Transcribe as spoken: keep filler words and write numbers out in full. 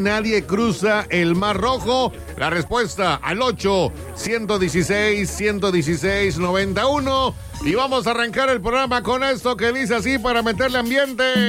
Nadie cruza el Mar Rojo. La respuesta al ocho, ciento dieciséis, ciento dieciséis, noventa y uno. Y vamos a arrancar el programa con esto que dice así para meterle ambiente.